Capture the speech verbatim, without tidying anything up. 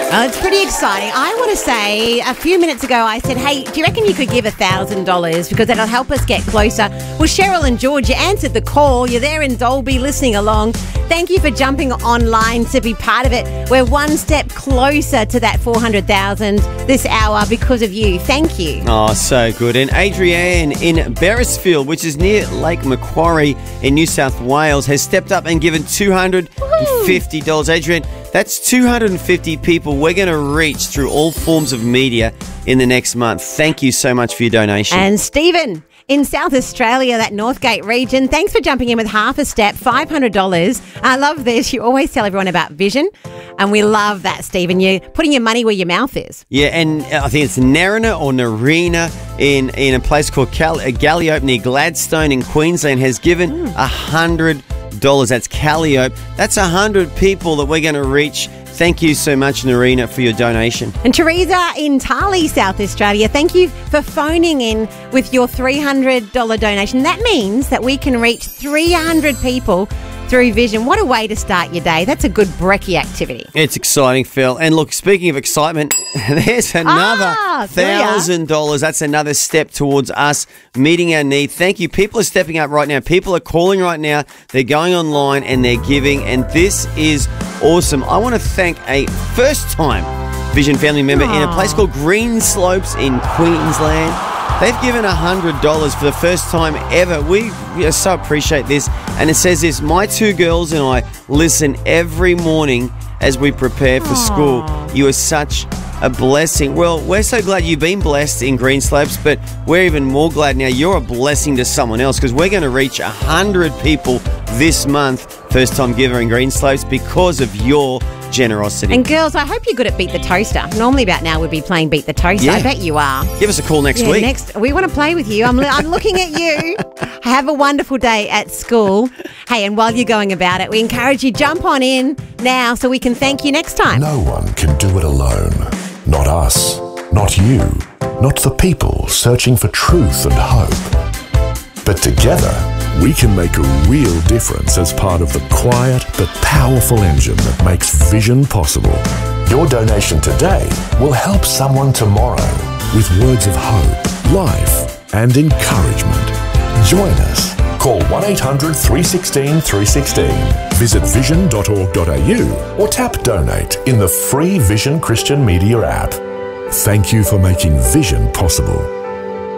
Oh, it's pretty exciting. I want to say a few minutes ago I said, hey, do you reckon you could give one thousand dollars because that'll help us get closer? Well, Cheryl and George, you answered the call. You're there in Dolby listening along. Thank you for jumping online to be part of it. We're one step closer to that four hundred thousand dollars this hour because of you. Thank you. Oh, so good. And Adrienne in Beresfield, which is near Lake Macquarie in New South Wales, has stepped up and given two hundred fifty dollars. Woo. Adrienne, that's two hundred fifty people we're going to reach through all forms of media in the next month. Thank you so much for your donation. And Stephen in South Australia, that Northgate region, thanks for jumping in with half a step, five hundred dollars. I love this. You always tell everyone about vision, and we love that, Stephen. You're putting your money where your mouth is. Yeah, and I think it's Narina or Narina in, in a place called Cal- Galliope near Gladstone in Queensland has given mm. one hundred dollars. That's Calliope. That's one hundred people that we're going to reach. Thank you so much, Narina, for your donation. And Teresa in Tarlee, South Australia, thank you for phoning in with your three hundred dollars donation. That means that we can reach three hundred people through Vision. What a way to start your day. That's a good brekkie activity. It's exciting, Phil. And look, speaking of excitement, there's another ah, one thousand dollars. That's another step towards us meeting our need. Thank you. People are stepping up right now. People are calling right now. They're going online and they're giving. And this is awesome. I want to thank a first-time Vision family member Aww. in a place called Green Slopes in Queensland. They've given one hundred dollars for the first time ever. We, we so appreciate this. And it says this, my two girls and I listen every morning as we prepare for Aww. school. You are such a blessing. Well, we're so glad you've been blessed in Green Slopes, but we're even more glad now you're a blessing to someone else because we're going to reach one hundred people this month, first time giver in Green Slopes, because of your generosity. And girls, I hope you're good at Beat the Toaster. Normally about now we'd be playing Beat the Toaster. Yeah. I bet you are. Give us a call next yeah, week. Next, we want to play with you. I'm, I'm looking at you. Have a wonderful day at school. Hey, and while you're going about it, we encourage you jump on in now so we can thank you next time. No one can do it alone. Not us. Not you. Not the people searching for truth and hope. But together, we can make a real difference as part of the quiet but powerful engine that makes Vision possible. Your donation today will help someone tomorrow with words of hope, life, and encouragement. Join us. Call one eight hundred three one six three one six. Visit vision dot org dot a u or tap Donate in the free Vision Christian Media app. Thank you for making Vision possible.